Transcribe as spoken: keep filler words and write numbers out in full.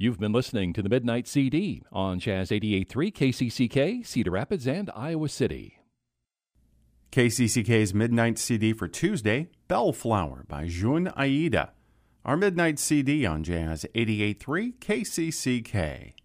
You've been listening to the Midnight C D on Jazz eighty-eight point three K C C K, Cedar Rapids, and Iowa City. K C C K's Midnight C D for Tuesday, Bellflower by Jun Aida. Our Midnight C D on Jazz eighty-eight point three K C C K.